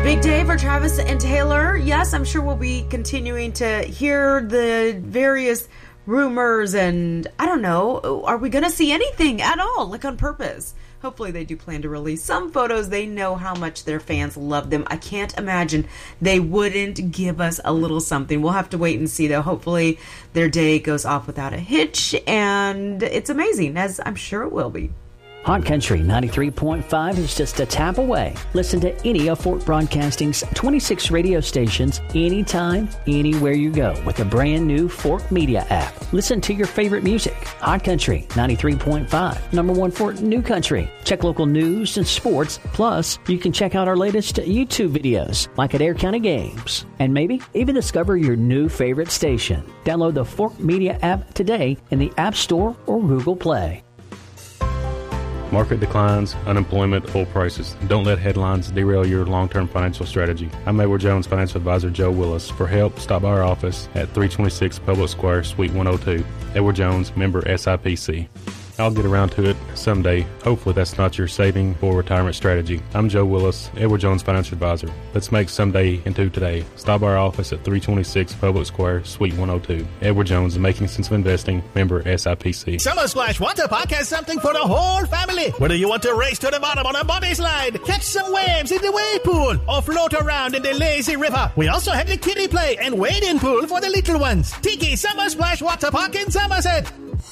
Big day for Travis and Taylor. Yes, I'm sure we'll be continuing to hear the various rumors and I don't know, are we going to see anything at all, like on purpose? Hopefully they do plan to release some photos. They know how much their fans love them. I can't imagine they wouldn't give us a little something. We'll have to wait and see, though. Hopefully their day goes off without a hitch, and it's amazing, as I'm sure it will be. Hot Country 93.5 is just a tap away. Listen to any of Fort Broadcasting's 26 radio stations anytime, anywhere you go with the brand new Fort Media app. Listen to your favorite music. Hot Country 93.5, number one for New Country. Check local news and sports. Plus, you can check out our latest YouTube videos, like at Adair County Games. And maybe even discover your new favorite station. Download the Fort Media app today in the App Store or Google Play. Market declines, unemployment, oil prices. Don't let headlines derail your long-term financial strategy. I'm Edward Jones Financial Advisor Joe Willis. For help, stop by our office at 326 Public Square, Suite 102. Edward Jones, member SIPC. I'll get around to it someday. Hopefully that's not your saving for retirement strategy. I'm Joe Willis, Edward Jones Financial Advisor. Let's make someday into today. Stop by our office at 326 Public Square, Suite 102. Edward Jones, Making Sense of Investing, member SIPC. Summer Splash Water Park has something for the whole family. Whether you want to race to the bottom on a body slide, catch some waves in the wave pool, or float around in the lazy river, we also have the kiddie play and wade-in pool for the little ones. Tiki Summer Splash Water Park in Somerset.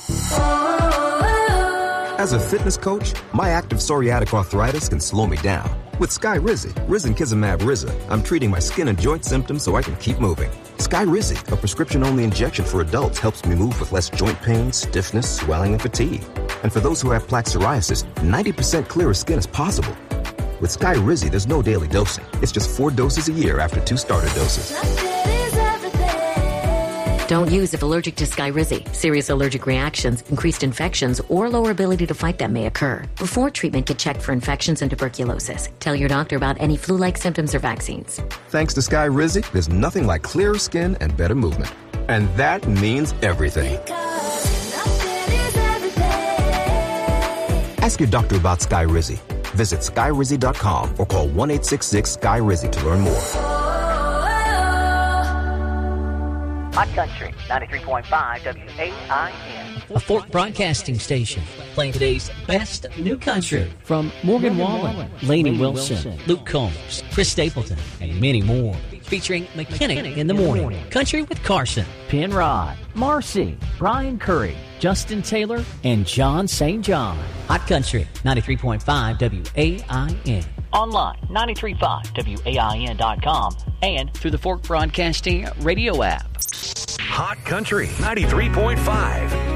As a fitness coach, my active psoriatic arthritis can slow me down. With Skyrizi, Risankizumab Riza, I'm treating my skin and joint symptoms so I can keep moving. Skyrizi, a prescription-only injection for adults, helps me move with less joint pain, stiffness, swelling, and fatigue. And for those who have plaque psoriasis, 90% clearer skin is possible. With Skyrizi, there's no daily dosing. It's just 4 doses a year after 2 starter doses. Don't use if allergic to Skyrizi. Serious allergic reactions, increased infections, or lower ability to fight them may occur. Before treatment, get checked for infections and tuberculosis. Tell your doctor about any flu-like symptoms or vaccines. Thanks to Skyrizi, there's nothing like clearer skin and better movement. And that means everything. Ask your doctor about Skyrizi. Visit Skyrizi.com or call 1-866-SKY-RIZI to learn more. Hot Country 93.5 WAIN. A Fort Broadcasting station playing today's best new country from Morgan Wallen, Lainey Wilson, Luke Combs, Chris Stapleton, and many more. Featuring McKinnick in the Morning, Country with Carson, Penrod, Marcy, Brian Curry, Justin Taylor, and John St. John. Hot Country 93.5 WAIN. Online, 935wain.com, and through the Fort Broadcasting radio app. Hot Country 93.5.